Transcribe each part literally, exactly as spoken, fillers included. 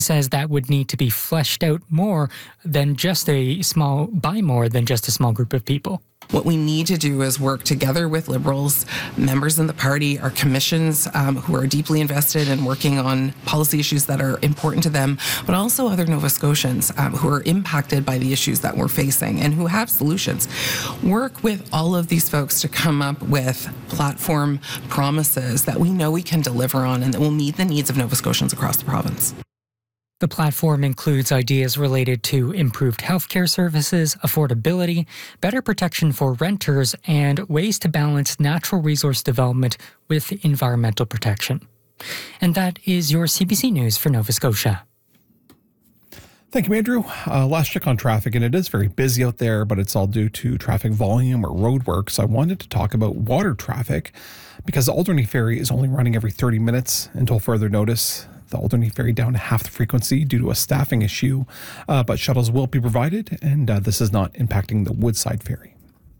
says that would need to be fleshed out more than just a small, by more than just a small group of people. What we need to do is work together with Liberals, members in the party, our commissions um, who are deeply invested in working on policy issues that are important to them, but also other Nova Scotians um, who are impacted by the issues that we're facing and who have solutions. Work with all of these folks to come up with platform promises that we know we can deliver on and that will meet the needs of Nova Scotians across the province. The platform includes ideas related to improved healthcare services, affordability, better protection for renters, and ways to balance natural resource development with environmental protection. And that is your C B C News for Nova Scotia. Thank you, Andrew. Uh, last check on traffic, and it is very busy out there, but it's all due to traffic volume or road work. So I wanted to talk about water traffic because the Alderney Ferry is only running every thirty minutes until further notice. The Alderney Ferry down to half the frequency due to a staffing issue, uh, but shuttles will be provided, and uh, this is not impacting the Woodside Ferry.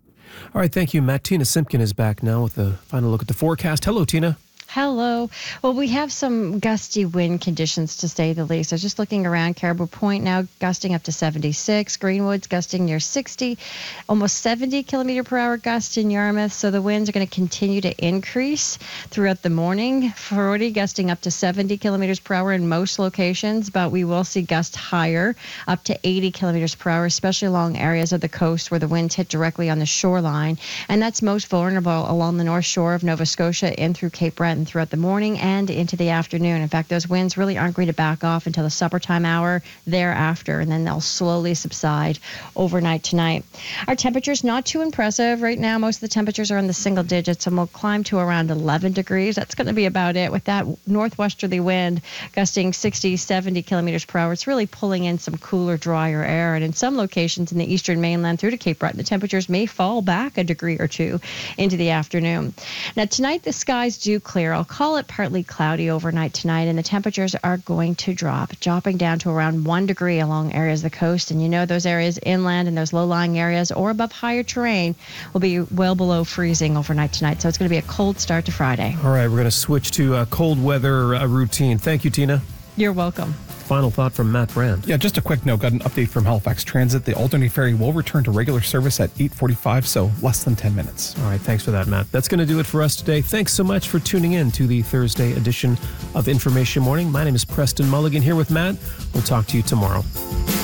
All right, thank you, Matt. Tina Simpkin is back now with a final look at the forecast. Hello, Tina. Hello. Well, we have some gusty wind conditions, to say the least. I was just looking around Caribou Point now, gusting up to seventy-six. Greenwood's gusting near sixty. Almost seventy kilometer per hour gust in Yarmouth. So the winds are going to continue to increase throughout the morning. forty gusting up to seventy kilometers per hour in most locations, but we will see gusts higher, up to eighty kilometers per hour, especially along areas of the coast where the winds hit directly on the shoreline. And that's most vulnerable along the north shore of Nova Scotia in through Cape Breton throughout the morning and into the afternoon. In fact, those winds really aren't going to back off until the supper time hour thereafter, and then they'll slowly subside overnight tonight. Our temperature's not too impressive right now. Most of the temperatures are in the single digits, and we'll climb to around eleven degrees. That's going to be about it. With that northwesterly wind gusting sixty, seventy kilometers per hour, it's really pulling in some cooler, drier air. And in some locations in the eastern mainland through to Cape Breton, the temperatures may fall back a degree or two into the afternoon. Now, tonight the skies do clear. I'll call it partly cloudy overnight tonight, and the temperatures are going to drop, dropping down to around one degree along areas of the coast. And you know those areas inland and those low-lying areas or above higher terrain will be well below freezing overnight tonight. So it's going to be a cold start to Friday. All right, we're going to switch to a cold weather uh, routine. Thank you, Tina. You're welcome. Final thought from Matt Brand. Yeah, just a quick note. Got an update from Halifax Transit. The Alderney Ferry will return to regular service at eight forty-five, so less than ten minutes. All right, thanks for that, Matt. That's going to do it for us today. Thanks so much for tuning in to the Thursday edition of Information Morning. My name is Preston Mulligan here with Matt. We'll talk to you tomorrow.